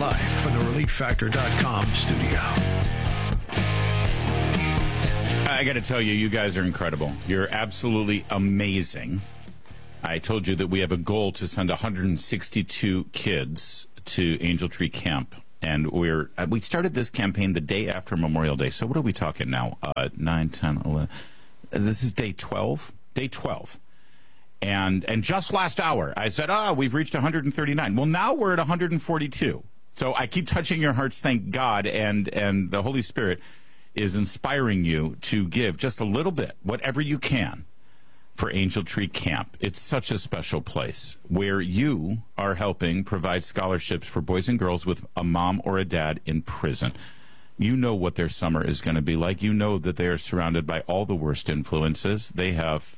live from the ReliefFactor.com studio. I got to tell you, you guys are incredible. You're absolutely amazing. I told you that we have a goal to send 162 kids to Angel Tree Camp. And we started this campaign the day after Memorial Day. So what are we talking now? 9, 10, 11. This is day 12. Day 12. And just last hour, I said, we've reached 139. Well, now we're at 142. So I keep touching your hearts, thank God, and the Holy Spirit is inspiring you to give just a little bit, whatever you can, for Angel Tree Camp. It's such a special place where you are helping provide scholarships for boys and girls with a mom or a dad in prison. You know what their summer is going to be like. You know that they are surrounded by all the worst influences. They have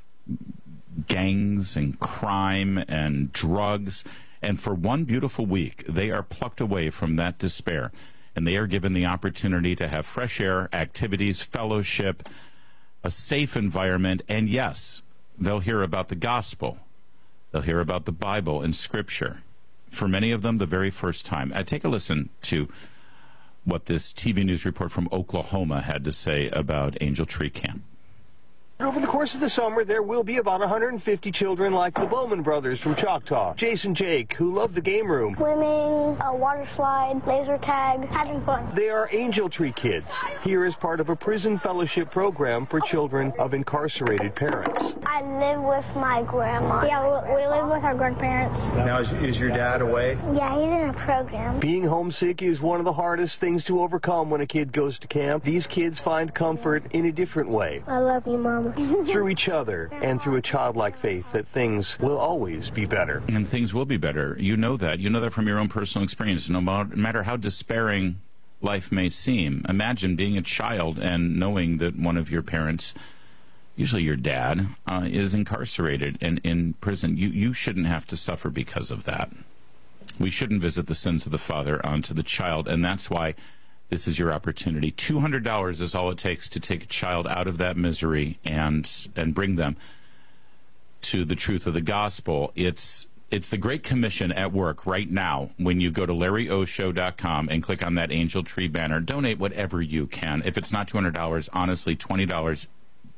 gangs and crime and drugs. And for one beautiful week, they are plucked away from that despair. And they are given the opportunity to have fresh air, activities, fellowship, a safe environment, and yes, they'll hear about the gospel. They'll hear about the Bible and Scripture. For many of them, the very first time. Take a listen to what this TV news report from Oklahoma had to say about Angel Tree Camp. Over the course of the summer, there will be about 150 children like the Bowman brothers from Choctaw, Jason Jake, who love the game room. Swimming, a water slide, laser tag, having fun. They are Angel Tree kids, here as part of a prison fellowship program for children of incarcerated parents. I live with my grandma. Yeah, we live with our grandparents. Now, is your dad away? Yeah, he's in a program. Being homesick is one of the hardest things to overcome when a kid goes to camp. These kids find comfort in a different way. I love you, Mama. Through each other and through a childlike faith that things will always be better. And things will be better. You know that. You know that from your own personal experience. No matter how despairing life may seem, imagine being a child and knowing that one of your parents, usually your dad, is incarcerated and in prison. You shouldn't have to suffer because of that. We shouldn't visit the sins of the father onto the child, and that's why this is your opportunity. $200 is all it takes to take a child out of that misery and bring them to the truth of the gospel. It's the Great Commission at work right now. When you go to LarryOShow.com and click on that Angel Tree banner, donate whatever you can. If it's not $200, honestly, $20, $10,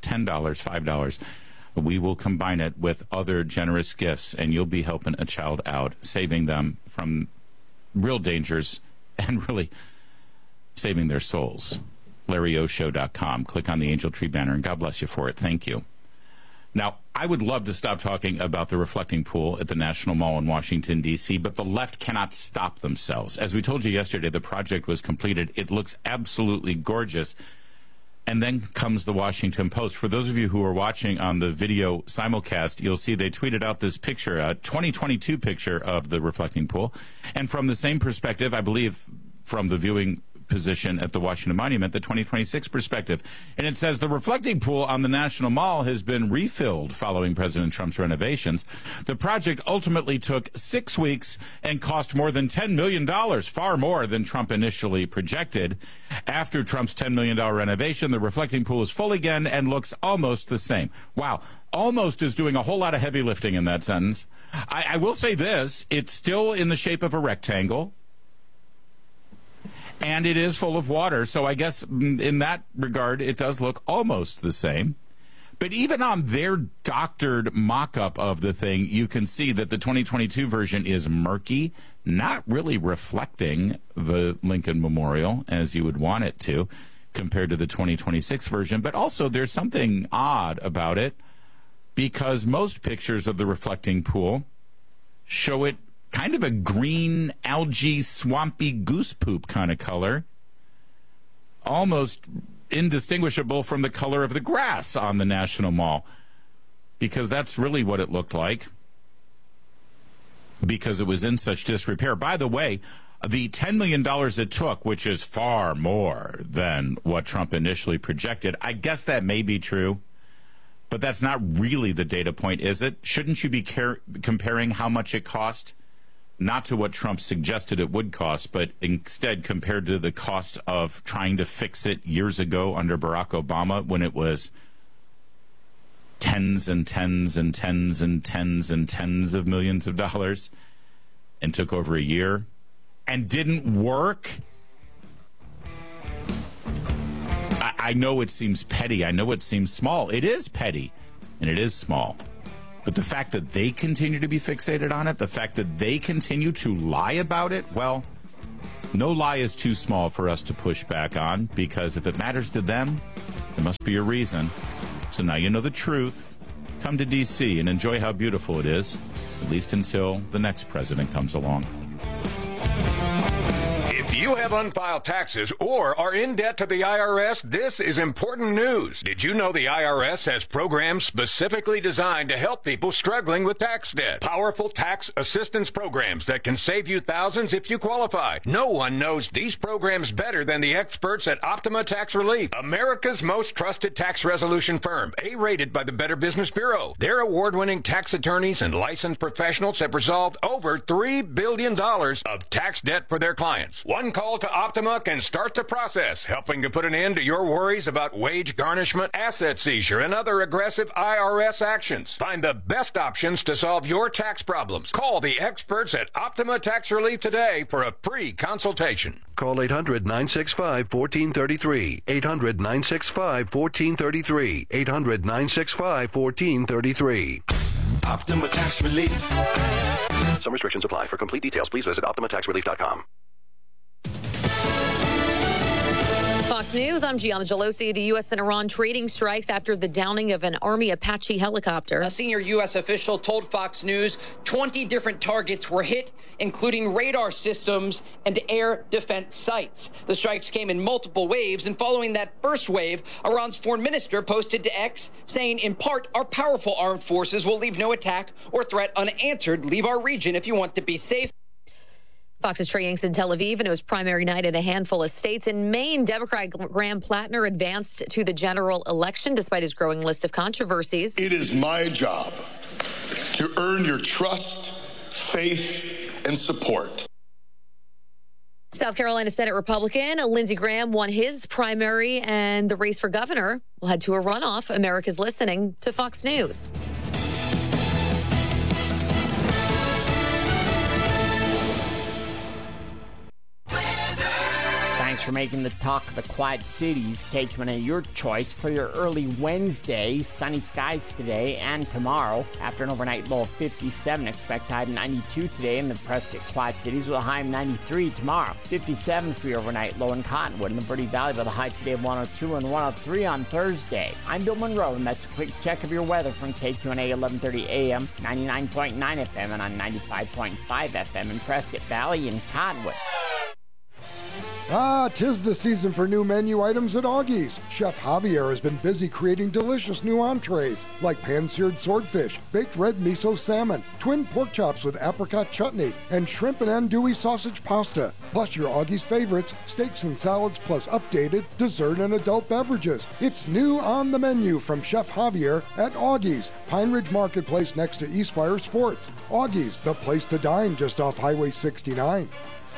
$5, we will combine it with other generous gifts, and you'll be helping a child out, saving them from real dangers and really saving their souls. LarryOShow.com. Click on the Angel Tree banner, and God bless you for it. Thank you. Now, I would love to stop talking about the reflecting pool at the National Mall in Washington, D.C., but the left cannot stop themselves. As we told you yesterday, the project was completed. It looks absolutely gorgeous. And then comes the Washington Post. For those of you who are watching on the video simulcast, you'll see they tweeted out this picture, a 2022 picture of the reflecting pool. And from the same perspective, I believe from the viewing position at the Washington Monument, the 2026 perspective. And it says the reflecting pool on the National Mall has been refilled following President Trump's renovations. The project ultimately took 6 weeks and cost more than $10 million, far more than Trump initially projected. After Trump's $10 million renovation, the reflecting pool is full again and looks almost the same. Wow. Almost is doing a whole lot of heavy lifting in that sentence. I will say this, it's still in the shape of a rectangle. And it is full of water, so I guess in that regard, it does look almost the same. But even on their doctored mock-up of the thing, you can see that the 2022 version is murky, not really reflecting the Lincoln Memorial as you would want it to, compared to the 2026 version. But also, there's something odd about it, because most pictures of the reflecting pool show it kind of a green, algae, swampy goose poop kind of color, almost indistinguishable from the color of the grass on the National Mall, because that's really what it looked like, because it was in such disrepair. By the way, the $10 million it took, which is far more than what Trump initially projected, I guess that may be true, but that's not really the data point, is it? Shouldn't you be comparing how much it cost? Not to what Trump suggested it would cost, but instead compared to the cost of trying to fix it years ago under Barack Obama, when it was tens and tens and tens and tens and tens of millions of dollars and took over a year. and didn't work? I know it seems petty. I know it seems small. It is petty, and it is small. But the fact that they continue to be fixated on it, the fact that they continue to lie about it, well, no lie is too small for us to push back on, because if it matters to them, there must be a reason. So now you know the truth. Come to D.C. and enjoy how beautiful it is, at least until the next president comes along. If you have unfiled taxes or are in debt to the IRS, this is important news. Did you know the IRS has programs specifically designed to help people struggling with tax debt? Powerful tax assistance programs that can save you thousands if you qualify. No one knows these programs better than the experts at Optima Tax Relief, America's most trusted tax resolution firm, A-rated by the Better Business Bureau. Their award-winning tax attorneys and licensed professionals have resolved over $3 billion of tax debt for their clients. One call to Optima can start the process, helping to put an end to your worries about wage garnishment, asset seizure, and other aggressive IRS actions. Find the best options to solve your tax problems. Call the experts at Optima Tax Relief today for a free consultation. Call 800-965-1433. 800-965-1433. 800-965-1433. Optima Tax Relief. Some restrictions apply. For complete details, please visit OptimaTaxRelief.com. Fox News, I'm Gianna Gelosi. The U.S. and Iran trading strikes after the downing of an Army Apache helicopter. A senior U.S. official told Fox News 20 different targets were hit, including radar systems and air defense sites. The strikes came in multiple waves, and following that first wave, Iran's foreign minister posted to X, saying, in part, our powerful armed forces will leave no attack or threat unanswered. Leave our region if you want to be safe. Fox's Trey Yanks in Tel Aviv, and it was primary night in a handful of states. In Maine, Democrat Graham Plattner advanced to the general election despite his growing list of controversies. It is my job to earn your trust, faith, and support. South Carolina Senate Republican Lindsey Graham won his primary, and the race for governor will head to a runoff. America's listening to Fox News. Thanks for making the talk of the Quad Cities KQNA your choice for your early Wednesday. Sunny skies today and tomorrow. After an overnight low of 57, expect high of 92 today in the Prescott Quad Cities with a high of 93 tomorrow. 57 for your overnight low in Cottonwood. In the Verde Valley with a high today of 102 and 103 on Thursday. I'm Bill Monroe, and that's a quick check of your weather from KQNA 1130 AM, 99.9 FM, and on 95.5 FM in Prescott Valley and Cottonwood. Tis the season for new menu items at Augie's. Chef Javier has been busy creating delicious new entrees like pan-seared swordfish, baked red miso salmon, twin pork chops with apricot chutney, and shrimp and andouille sausage pasta. Plus your Augie's favorites, steaks and salads, plus updated dessert and adult beverages. It's new on the menu from Chef Javier at Augie's, Pine Ridge Marketplace next to Eastspire Sports. Augie's, the place to dine just off Highway 69.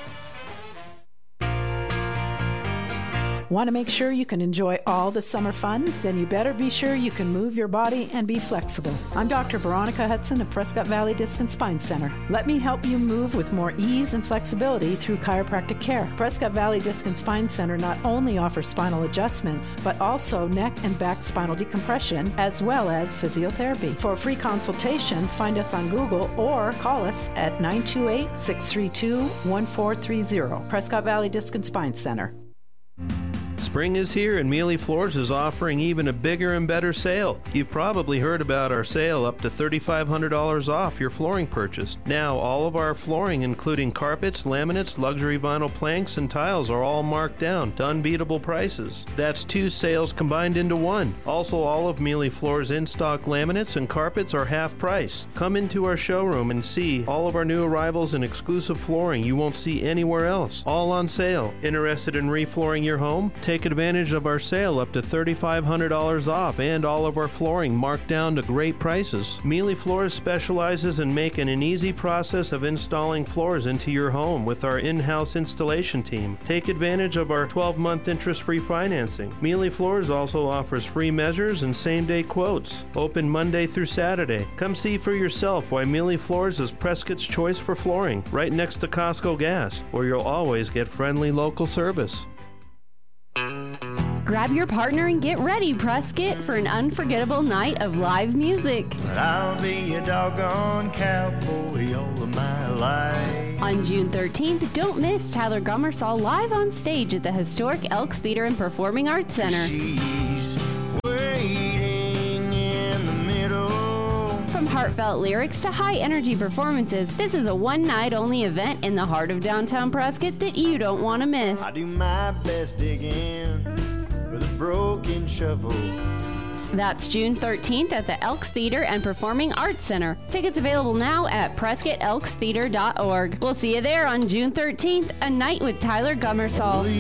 Want to make sure you can enjoy all the summer fun? Then you better be sure you can move your body and be flexible. I'm Dr. Veronica Hudson of Prescott Valley Disc and Spine Center. Let me help you move with more ease and flexibility through chiropractic care. Prescott Valley Disc and Spine Center not only offers spinal adjustments, but also neck and back spinal decompression, as well as physiotherapy. For a free consultation, find us on Google or call us at 928-632-1430. Prescott Valley Disc and Spine Center. Spring is here and Mealy Floors is offering even a bigger and better sale. You've probably heard about our sale up to $3,500 off your flooring purchase. Now all of our flooring, including carpets, laminates, luxury vinyl planks, and tiles are all marked down to unbeatable prices. That's two sales combined into one. Also, all of Mealy Floors in-stock laminates and carpets are half price. Come into our showroom and see all of our new arrivals and exclusive flooring you won't see anywhere else. All on sale. Interested in reflooring your home? Take Take advantage of our sale up to $3,500 off and all of our flooring marked down to great prices. Mealy Floors specializes in making an easy process of installing floors into your home with our in-house installation team. Take advantage of our 12-month interest-free financing. Mealy Floors also offers free measures and same-day quotes. Open Monday through Saturday. Come see for yourself why Mealy Floors is Prescott's choice for flooring, right next to Costco Gas, where you'll always get friendly local service. Grab your partner and get ready, Prescott, for an unforgettable night of live music. But I'll be a doggone cowboy all of my life. On June 13th, don't miss Tyler Gummersall live on stage at the historic Elks Theater and Performing Arts Center. She's waiting in the middle. From heartfelt lyrics to high-energy performances, this is a one-night-only event in the heart of downtown Prescott that you don't want to miss. I do my best digging with a broken shovel. That's June 13th at the Elks Theater and Performing Arts Center. Tickets available now at PrescottElksTheater.org. We'll see you there on June 13th, a night with Tyler Gummersall.